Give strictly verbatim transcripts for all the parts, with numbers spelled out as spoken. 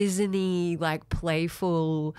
isn't he like playful,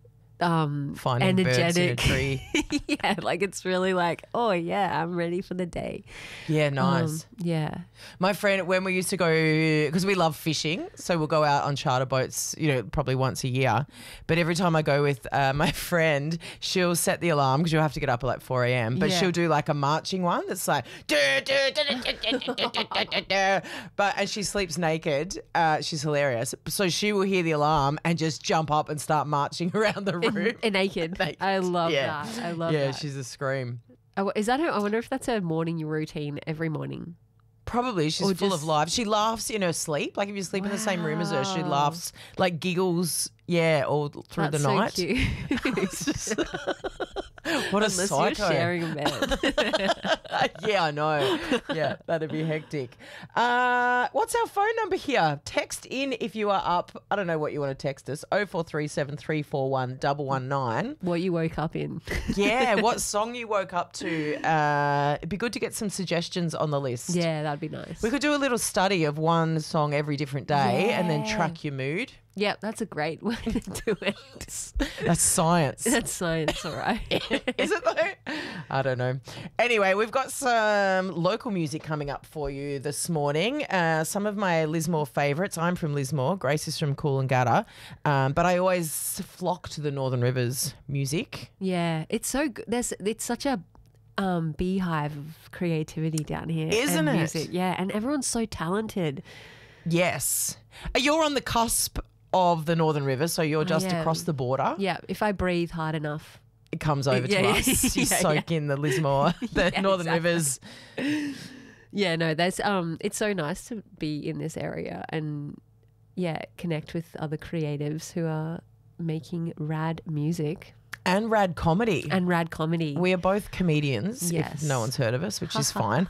um, Finding birds in a energetic? tree. Yeah, like it's really like, oh yeah, I'm ready for the day. Yeah, nice. Um, yeah. My friend, when we used to go, because we love fishing, so we'll go out on charter boats, you know, probably once a year. But every time I go with uh, my friend, she'll set the alarm because you'll have to get up at like four a.m. But Yeah. she'll do like a marching one that's like, "Duh, duh, duh, duh, duh, duh, duh, duh, duh, duh, duh." But and she sleeps naked. Uh, she's hilarious. So she will hear the alarm and just jump up and start marching around the room. And, and naked. Naked. I love Yeah. that. I love yeah, that. she's a scream. Oh, is that her? I wonder if that's her morning routine every morning. Probably. She's Or full just- of life. She laughs in her sleep. Like if you sleep in the same room as her, she Wow. laughs, like giggles, yeah, all through That's the so night. cute. It's just- what a Unless psycho. you're sharing a bed. Yeah, I know. Yeah, that'd be hectic. Uh, what's our phone number here? Text in if you are up. I don't know what you want to text us. oh four three seven, three four one, one one nine. What you woke up in. Yeah, what song you woke up to. Uh, it'd be good to get some suggestions on the list. Yeah, that'd be nice. We could do a little study of one song every different day and then Yeah. track your mood. Yep, that's a great way to do it. That's science. That's science, all right. Is it though? I don't know. Anyway, we've got some local music coming up for you this morning. Uh, some of my Lismore favourites. I'm from Lismore. Grace is from Coolangatta. Um, but I always flock to the Northern Rivers music. Yeah, it's so good. There's it's such a um, beehive of creativity down here, Isn't and it? Music. Yeah, and everyone's so talented. Yes. Uh, You're on the cusp of the Northern Rivers, so you're just am. across the border. Yeah, if I breathe hard enough. It comes over Yeah, to yeah, us. You yeah, soak in the Lismore, the Yeah, Northern exactly. Rivers. Yeah, no, there's um, it's so nice to be in this area and yeah, connect with other creatives who are making rad music And rad comedy. and rad comedy. We are both comedians, Yes. if no one's heard of us, which is fine.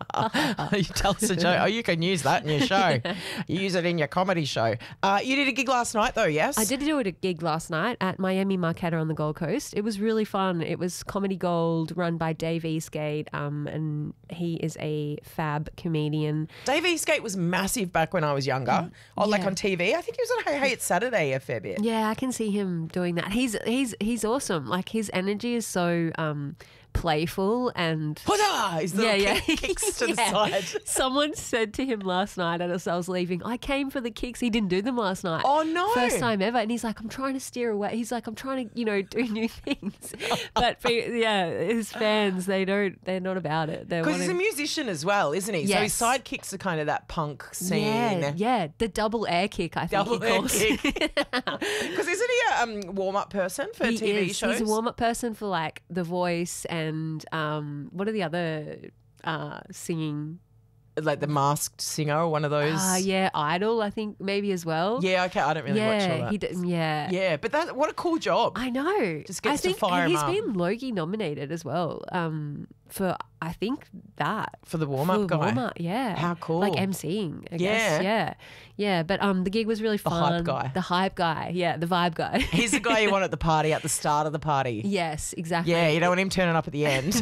You tell us a joke. Oh, you can use that in your show. You use it in your comedy show. Uh, you did a gig last night though, yes? I did do a gig last night at Miami Marquetta on the Gold Coast. It was really fun. It was Comedy Gold run by Dave Eastgate, um, and he is a fab comedian. Dave Eastgate was massive back when I was younger. Oh, like Yeah. on T V. I think he was on Hey Hey It's Saturday a fair bit. Yeah, I can see him doing that. He's he's he's awesome. Like his energy is so um, playful and Huzzah! His little yeah, yeah. kick- kicks to the Yeah. side. Someone said to him last night as I was leaving, I came for the kicks. He didn't do them last night. Oh, no. First time ever. And he's like, I'm trying to steer away. He's like, I'm trying to, you know, do new things. But for, yeah, his fans, they don't, they're not about it. They're Because he's a wanting- musician as well, isn't he? So his Yes. sidekicks are kind of that punk scene. yeah, yeah, the double air kick, I think Double he air calls kick. Because isn't he a um, warm-up person for He T V is. shows? He's a warm-up person for like The Voice and um, what are the other uh, singing? Like the Masked Singer or one of those. Ah, yeah, Idol, I think maybe as well. Yeah, okay, I don't really watch all yeah, that. he d- yeah. Yeah, but that what a cool job. I know. Just gets I to think fire him he's up. been Logie nominated as well. Um, for I think that For the warm-up For guy. warm-up, yeah. How cool. Like emceeing, I Yeah. guess. Yeah, yeah. But um, the gig was really hype fun. guy. The hype guy. Yeah, the vibe guy. He's the guy you want at the party at the start of the party. Yes, exactly. Yeah, you don't want him turning up at the end.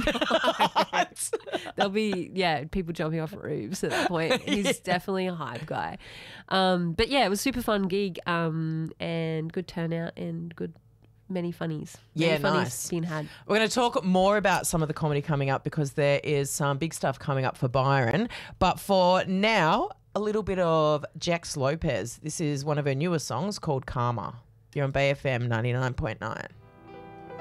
There'll be yeah people jumping off roofs at that point. He's definitely a hype guy. Um, but yeah, it was a super fun gig. Um, and good turnout and good many funnies. Many Yeah, funnies nice. being had. We're going to talk more about some of the comedy coming up because there is some big stuff coming up for Byron. But for now, a little bit of Jax Lopez. This is one of her newer songs called Karma. You're on B F M ninety-nine point nine.